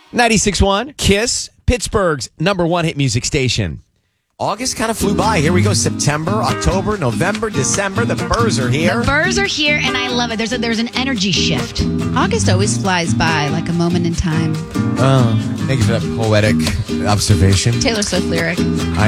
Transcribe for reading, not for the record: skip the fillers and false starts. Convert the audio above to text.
96.1 KISS, Pittsburgh's #1 hit music station. August kind of flew by. Here we go. September, October, November, December. The Burrs are here. The Burrs are here, and I love it. There's an energy shift. August always flies by like a moment in time. Thank you for that poetic observation. Taylor Swift lyric.